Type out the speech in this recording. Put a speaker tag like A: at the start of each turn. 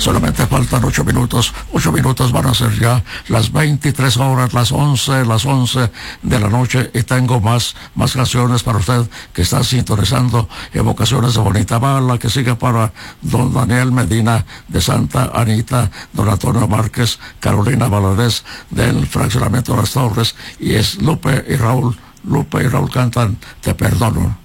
A: Solamente faltan 8 minutos van a ser ya las 23 horas, las 11 de la noche, y tengo más canciones para usted que está sintonizando Evocaciones de Bonita Bala, que sigue para don Daniel Medina de Santa Anita, don Antonio Márquez, Carolina Valadez del Fraccionamiento de las Torres, y es Lupe y Raúl cantan Te Perdono.